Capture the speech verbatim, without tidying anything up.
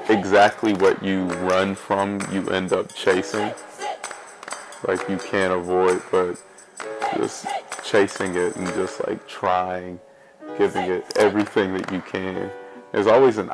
exactly what you run from, you end up chasing. Like you can't avoid, but just chasing it and just like trying, giving it everything that you can. There's always an